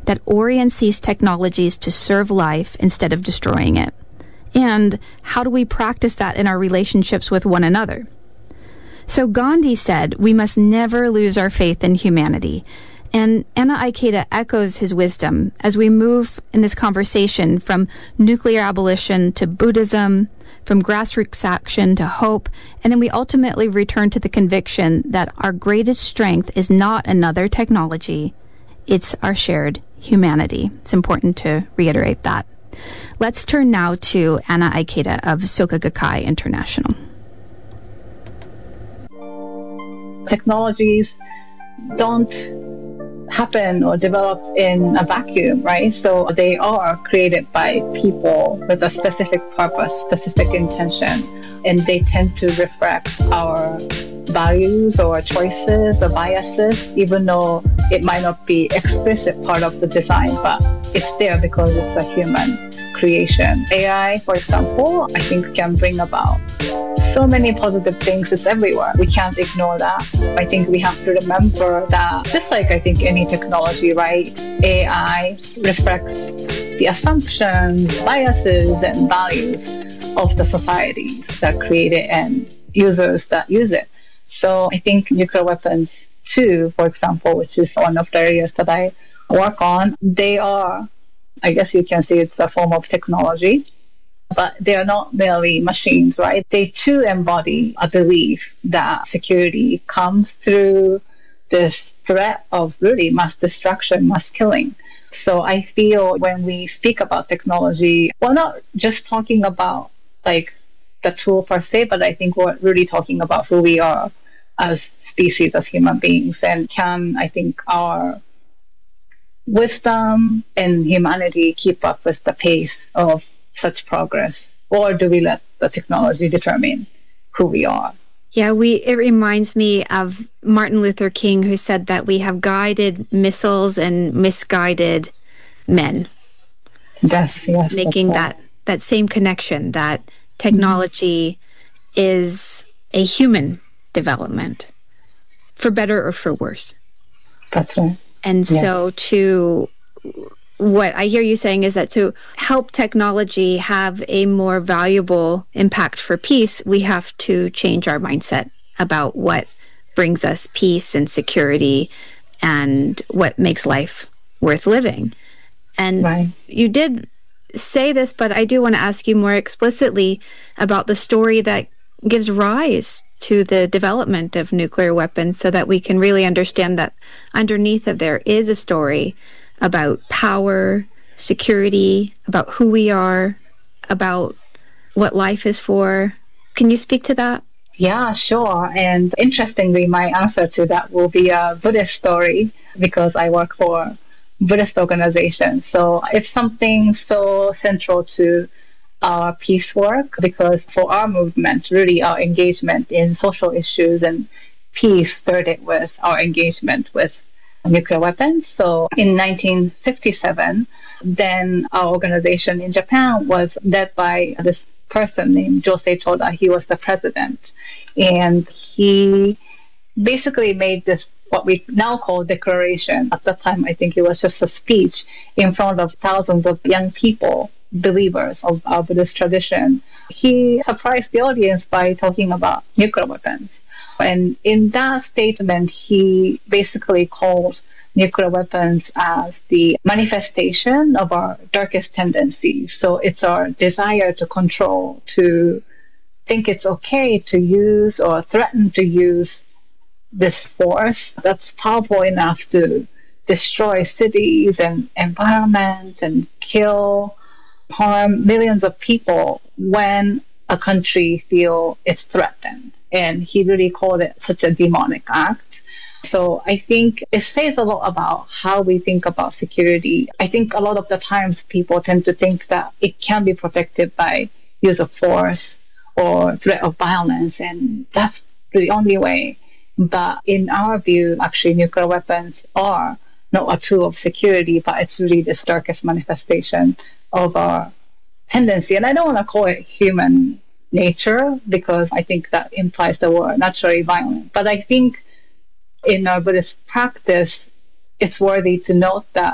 that orients these technologies to serve life instead of destroying it? And how do we practice that in our relationships with one another? So Gandhi said, we must never lose our faith in humanity. And Anna Ikeda echoes his wisdom as we move in this conversation from nuclear abolition to Buddhism, from grassroots action to hope, and then we ultimately return to the conviction that our greatest strength is not another technology, it's our shared humanity. It's important to reiterate that. Let's turn now to Anna Ikeda of Soka Gakkai International. Technologies don't happen or develop in a vacuum, right? So they are created by people with a specific purpose, specific intention, and they tend to reflect our values or choices or biases, even though it might not be explicit part of the design, but it's there because it's a human creation. AI, for example, I think can bring about so many positive things. It's everywhere. We can't ignore that. I think we have to remember that, just like I think any technology, right? AI reflects the assumptions, biases, and values of the societies that create it and users that use it. So I think nuclear weapons too, for example, which is one of the areas that I work on, they are, I guess you can say it's a form of technology, but they are not merely machines, right? They too embody a belief that security comes through this threat of really mass destruction, mass killing. So I feel when we speak about technology, we're not just talking about like the tool per se, but I think we're really talking about who we are as species, as human beings, and can, I think, our wisdom and humanity keep up with the pace of such progress, or do we let the technology determine who we are? Yeah, it reminds me of Martin Luther King, who said that we have guided missiles and misguided men. Yes, making that same connection that technology is a human development, for better or for worse. That's right. And so what I hear you saying is that to help technology have a more valuable impact for peace, we have to change our mindset about what brings us peace and security and what makes life worth living. And you did say this, but I do want to ask you more explicitly about the story that gives rise to the development of nuclear weapons, so that we can really understand that underneath of there is a story about power, security, about who we are, about what life is for. Can you speak to that? Yeah, sure. And interestingly, my answer to that will be a Buddhist story, because I work for Buddhist organizations. So it's something so central to our peace work, because for our movement, really our engagement in social issues and peace started with our engagement with nuclear weapons. So in 1957, then our organization in Japan was led by this person named Josei Toda. He was the president. And he basically made this, what we now call declaration. At the time, I think it was just a speech in front of thousands of young people, believers of our Buddhist tradition. He surprised the audience by talking about nuclear weapons. And in that statement, he basically called nuclear weapons as the manifestation of our darkest tendencies. So it's our desire to control, to think it's okay to use or threaten to use this force that's powerful enough to destroy cities and environment and kill, harm millions of people when a country feel it's threatened. And he really called it such a demonic act. So I think it says a lot about how we think about security. I think a lot of the times people tend to think that it can be protected by use of force or threat of violence, and that's the only way. But in our view, actually, nuclear weapons are not a tool of security, but it's really this darkest manifestation of our tendency. And I don't want to call it human nature, because I think that implies that we're naturally violent. But I think in our Buddhist practice, it's worthy to note that